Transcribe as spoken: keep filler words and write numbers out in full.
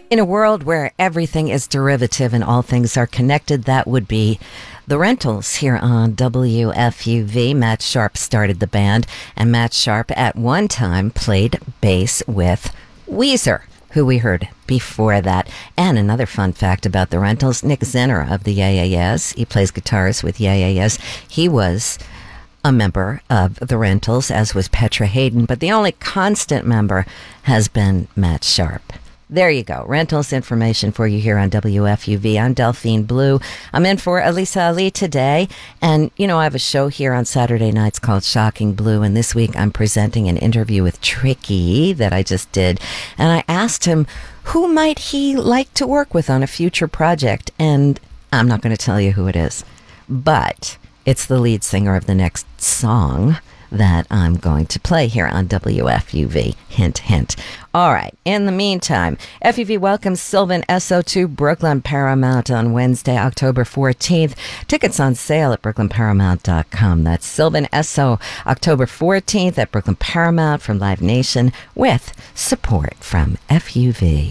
In a world where everything is derivative and all things are connected, that would be the Rentals here on W F U V. Matt Sharp started the band, and Matt Sharp at one time played bass with Weezer, who we heard before that. And another fun fact about the Rentals, Nick Zinner of the Yeah Yeah Yeahs, he plays guitars with Yeah Yeah Yeahs. He was a member of the Rentals, as was Petra Hayden, but the only constant member has been Matt Sharp. There you go. Rentals information for you here on W F U V. I'm Delphine Blue. I'm in for Elisa Ali today. And, you know, I have a show here on Saturday nights called Shocking Blue. And this week I'm presenting an interview with Tricky that I just did. And I asked him who might he like to work with on a future project. And I'm not going to tell you who it is. But it's the lead singer of the next song that I'm going to play here on W F U V. Hint, hint. All right. In the meantime, F U V welcomes Sylvan Esso to Brooklyn Paramount on Wednesday, October fourteenth. Tickets on sale at brooklyn paramount dot com. That's Sylvan Esso, October fourteenth at Brooklyn Paramount from Live Nation with support from F U V.